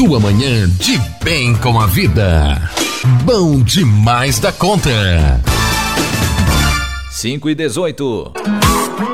sua manhã de bem com a vida. Bom demais da conta. 5:18.